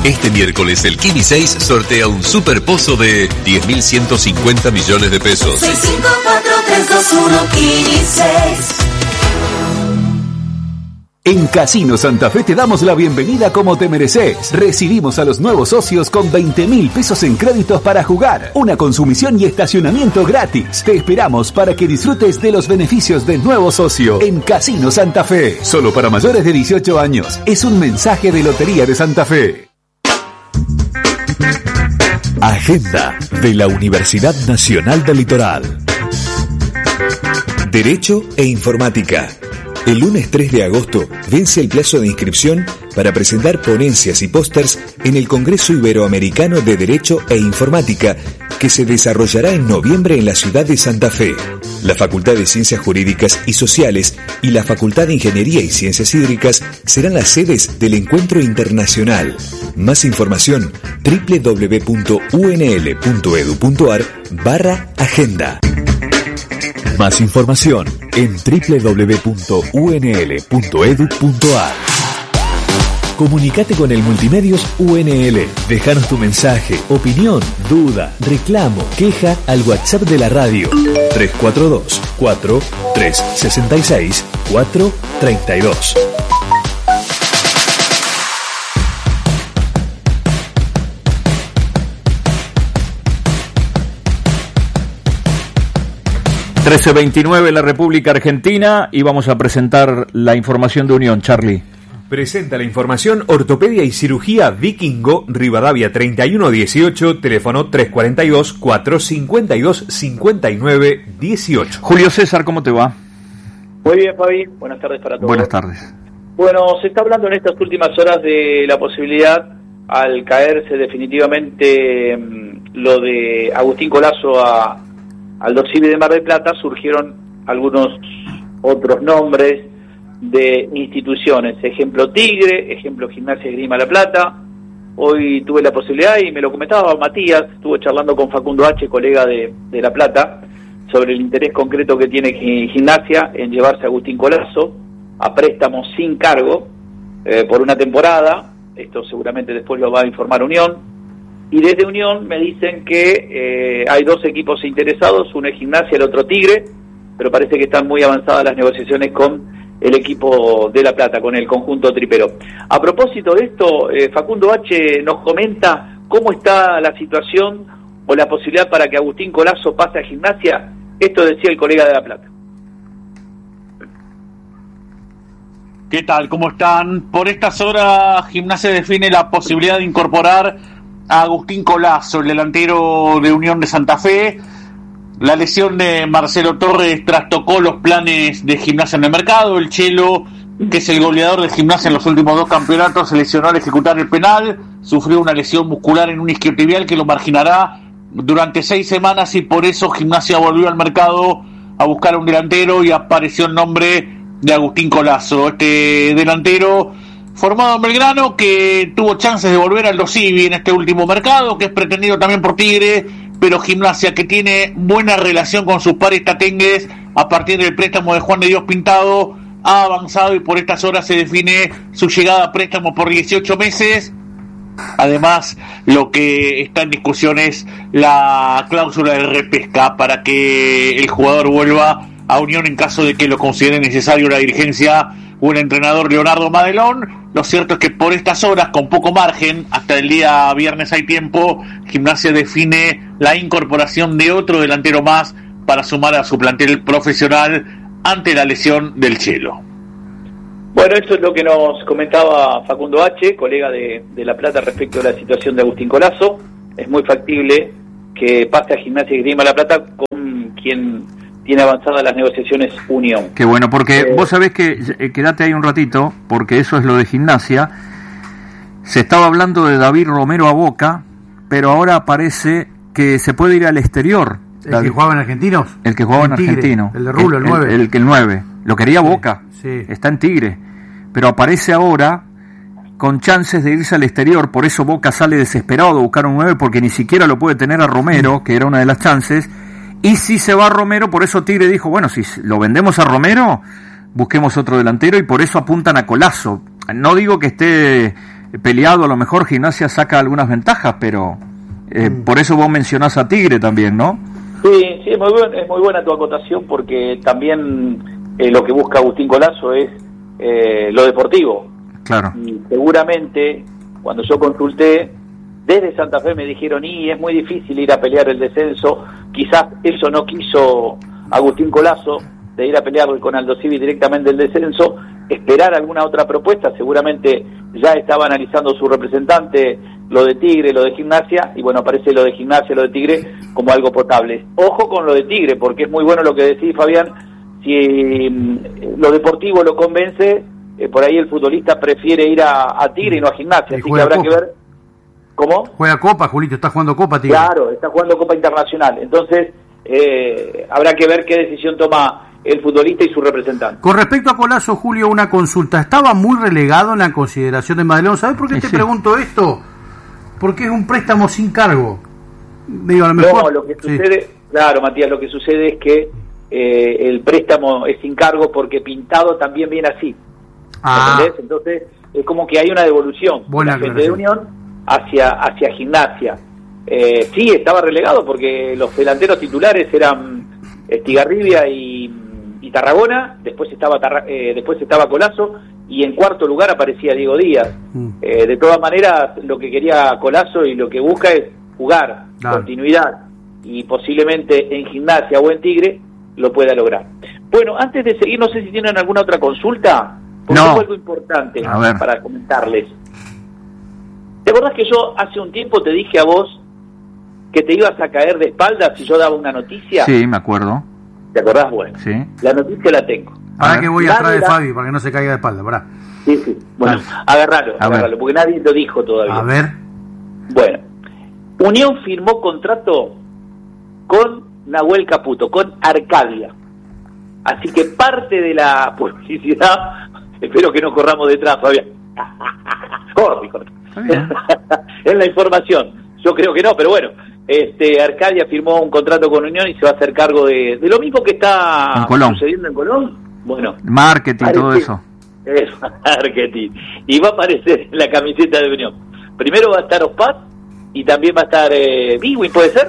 Este miércoles el Kini 6 sortea un super pozo de 10.150 millones de pesos. 654-321 Kini 6. En Casino Santa Fe te damos la bienvenida como te mereces. Recibimos a los nuevos socios con 20.000 pesos en créditos para jugar, una consumición y estacionamiento gratis. Te esperamos para que disfrutes de los beneficios del nuevo socio en Casino Santa Fe. Solo para mayores de 18 años. Es un mensaje de Lotería de Santa Fe. Agenda de la Universidad Nacional del Litoral. Derecho e Informática. El lunes 3 de agosto vence el plazo de inscripción para presentar ponencias y pósters en el Congreso Iberoamericano de Derecho e Informática, que se desarrollará en noviembre en la ciudad de Santa Fe. La Facultad de Ciencias Jurídicas y Sociales y la Facultad de Ingeniería y Ciencias Hídricas serán las sedes del encuentro internacional. Más información www.unl.edu.ar/agenda. Más información en www.unl.edu.ar. Comunicate con el Multimedios UNL. Déjanos tu mensaje, opinión, duda, reclamo, queja al WhatsApp de la radio 342-4366-432. ...13:29 en la República Argentina... ...y vamos a presentar la información de Unión. Charlie. Presenta la información Ortopedia y Cirugía Vikingo, Rivadavia 3118, teléfono 342-452-5918. Julio César, ¿cómo te va? Muy bien, Fabi. Buenas tardes para todos. Buenas tardes. Bueno, se está hablando en estas últimas horas de la posibilidad, al caerse definitivamente lo de Agustín Colazo al Dosivi de Mar del Plata, surgieron algunos otros nombres de instituciones, ejemplo Tigre, ejemplo Gimnasia Esgrima La Plata. Hoy tuve la posibilidad, y me lo comentaba Matías, estuve charlando con Facundo H., colega de La Plata, sobre el interés concreto que tiene Gimnasia en llevarse a Agustín Colazo a préstamo sin cargo por una temporada. Esto seguramente después lo va a informar Unión. Y desde Unión me dicen que hay dos equipos interesados, uno es Gimnasia, el otro Tigre, pero parece que están muy avanzadas las negociaciones con el equipo de La Plata, con el conjunto tripero. A propósito de esto, Facundo H. nos comenta cómo está la situación o la posibilidad para que Agustín Colazo pase a Gimnasia. Esto decía el colega de La Plata. ¿Qué tal? ¿Cómo están? Por estas horas, Gimnasia define la posibilidad de incorporar a Agustín Colazo, el delantero de Unión de Santa Fe. La lesión de Marcelo Torres trastocó los planes de Gimnasia en el mercado. El Chelo, que es el goleador de Gimnasia en los últimos dos campeonatos, se lesionó al ejecutar el penal. Sufrió una lesión muscular en un isquiotibial que lo marginará durante 6 semanas, y por eso Gimnasia volvió al mercado a buscar un delantero y apareció el nombre de Agustín Colazo. Este delantero formado en Belgrano, que tuvo chances de volver al Dosivi en este último mercado, que es pretendido también por Tigre, pero Gimnasia, que tiene buena relación con sus pares tatengues a partir del préstamo de Juan de Dios Pintado, ha avanzado y por estas horas se define su llegada a préstamo por 18 meses. Además, lo que está en discusión es la cláusula de repesca para que el jugador vuelva a Unión en caso de que lo considere necesario la dirigencia o el entrenador Leonardo Madelón. Lo cierto es que por estas horas, con poco margen, hasta el día viernes hay tiempo, Gimnasia define la incorporación de otro delantero más para sumar a su plantel profesional ante la lesión del Chelo. Bueno, esto es lo que nos comentaba Facundo H., colega de La Plata, respecto a la situación de Agustín Colazo. Es muy factible que pase a Gimnasia y Esgrima La Plata, con quien tiene avanzadas las negociaciones Unión. Qué bueno, porque vos sabés que, quedate ahí un ratito, porque eso es lo de Gimnasia. Se estaba hablando de David Romero a Boca, pero ahora parece que se puede ir al exterior. ¿El que jugaba en Argentinos? El que jugaba en Argentino. El de Rulo, el 9. El 9. Lo quería Boca. Sí. Está en Tigre. Pero aparece ahora con chances de irse al exterior. Por eso Boca sale desesperado de buscar un 9, porque ni siquiera lo puede tener a Romero, que era una de las chances. Y si se va Romero, por eso Tigre dijo, bueno, si lo vendemos a Romero, busquemos otro delantero, y por eso apuntan a Colazo. No digo que esté peleado, a lo mejor Gimnasia saca algunas ventajas, pero por eso vos mencionás a Tigre también, ¿no? Sí, es muy buena tu acotación, porque también lo que busca Agustín Colazo es lo deportivo. Claro. Y seguramente, cuando yo consulté, desde Santa Fe me dijeron, es muy difícil ir a pelear el descenso. Quizás eso no quiso Agustín Colazo, de ir a pelear con Aldo Civi directamente el descenso, esperar alguna otra propuesta. Seguramente ya estaba analizando su representante lo de Tigre, lo de Gimnasia, y bueno, aparece lo de Gimnasia, lo de Tigre como algo potable. Ojo con lo de Tigre, porque es muy bueno lo que decís, Fabián. Si lo deportivo lo convence, por ahí el futbolista prefiere ir a Tigre y no a Gimnasia, así que habrá que ver. ¿Cómo? Juega Copa, Julito, está jugando Copa, Tigre. Claro, está jugando Copa Internacional, entonces habrá que ver qué decisión toma el futbolista y su representante. Con respecto a Colazo, Julio, una consulta. Estaba muy relegado en la consideración de Madelón. ¿Sabes por qué te pregunto esto? Porque es un préstamo sin cargo. Digo, a lo mejor... No, lo que sucede, claro, Matías, lo que sucede es que el préstamo es sin cargo porque Pintado también viene así. ¿Entendés? Entonces, es como que hay una devolución de la gente de Unión hacia Gimnasia. Sí, estaba relegado porque los delanteros titulares eran Estigarribia y Tarragona, después estaba Colazo, y en cuarto lugar aparecía Diego Díaz. De todas maneras, lo que quería Colazo y lo que busca es jugar, continuidad, y posiblemente en Gimnasia o en Tigre lo pueda lograr. Bueno, antes de seguir, no sé si tienen alguna otra consulta, porque tengo algo importante para comentarles. ¿Te acordás que yo hace un tiempo te dije a vos que te ibas a caer de espaldas si yo daba una noticia? Sí, me acuerdo. ¿Te acordás? Bueno, sí. La noticia la tengo. Ahora que voy atrás de Fabi para que no se caiga de espalda, ¿verdad? Sí. Bueno, agárralo, porque nadie lo dijo todavía. A ver. Bueno, Unión firmó contrato con Nahuel Caputo, con Arcadia. Así que parte de la publicidad, espero que no corramos detrás, Fabián. Corre. Es la información. Yo creo que no, pero bueno. Arcadia firmó un contrato con Unión y se va a hacer cargo de lo mismo que está sucediendo en Colón. Bueno, marketing, todo eso. Es marketing. Y va a aparecer en la camiseta de Unión. Primero va a estar Ospat y también va a estar Bwin, ¿puede ser?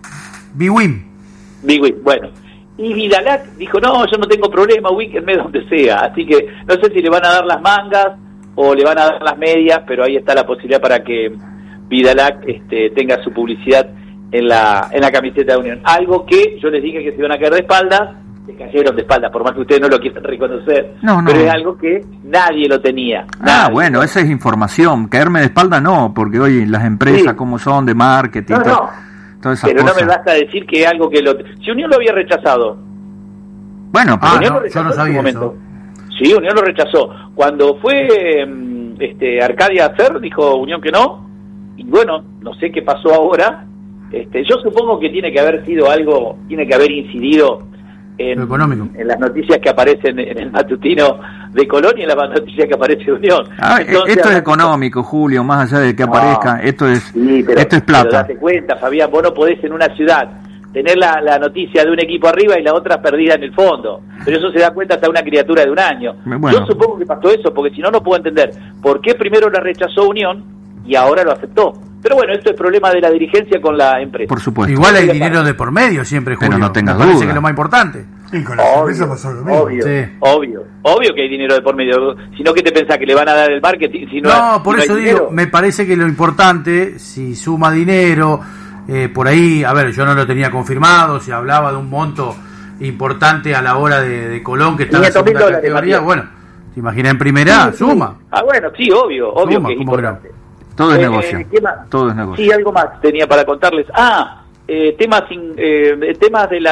Bwin, bueno. Y Vidalac dijo, no, yo no tengo problema, ubíquenme donde sea. Así que no sé si le van a dar las mangas o le van a dar las medias, pero ahí está la posibilidad para que Vidalac tenga su publicidad en la camiseta de Unión. Algo que yo les dije que se iban a caer de espaldas, se cayeron de espaldas, por más que ustedes no lo quieran reconocer, pero es algo que nadie lo tenía. Bueno, esa es información. Caerme de espalda no, porque hoy las empresas como son de marketing, todas esas pero cosas. No me basta decir que algo que si Unión lo había rechazado. Bueno, pero yo no sabía eso. Sí, Unión lo rechazó. Cuando fue Arcadia a hacer, dijo Unión que no. Y bueno, no sé qué pasó ahora. Yo supongo que tiene que haber sido algo, tiene que haber incidido en las noticias que aparecen en el matutino de Colón y en las noticias que aparece de Unión. Entonces, esto es económico, Julio, más allá de que aparezca, esto es plata. Pero date cuenta, Fabián, vos no podés en una ciudad tener la noticia de un equipo arriba y la otra perdida en el fondo. Pero eso se da cuenta hasta una criatura de un año. Bueno. Yo supongo que pasó eso, porque si no, no puedo entender por qué primero la rechazó Unión y ahora lo aceptó. Pero bueno, esto es problema de la dirigencia con la empresa. Por supuesto. Igual hay dinero de por medio siempre, Julio. Pero no tengas duda. Parece que duda. es lo más importante. Y con la cerveza pasó lo mismo. Obvio que hay dinero de por medio. Si no, ¿qué te pensás? ¿Que le van a dar el marketing? Si por eso digo, me parece que lo importante, si suma dinero, por ahí, a ver, yo no lo tenía confirmado, se hablaba de un monto importante a la hora de Colón, que está en la segunda categoría. Bueno, te imaginas en primera, suma. Bueno, sí, obvio suma, que es importante. Todo es negocio. Todo es negocio. Sí, algo más tenía para contarles. Temas de la